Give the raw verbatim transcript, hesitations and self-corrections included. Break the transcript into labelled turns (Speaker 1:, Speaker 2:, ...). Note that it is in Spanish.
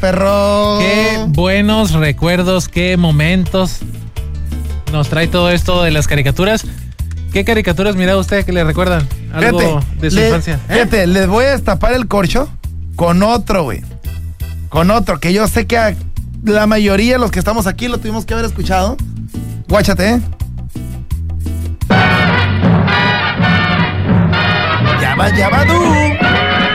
Speaker 1: perro.
Speaker 2: Qué buenos recuerdos, qué momentos nos trae todo esto de las caricaturas. ¿Qué caricaturas mira usted que le recuerdan algo
Speaker 1: Fíjate,
Speaker 2: de su
Speaker 1: le-
Speaker 2: infancia? ¿Eh?
Speaker 1: Fíjate, les voy a destapar el corcho con otro, güey. Con otro, que yo sé que a la mayoría de los que estamos aquí lo tuvimos que haber escuchado. Guáchate, ¿eh? Ya va, ya va, du.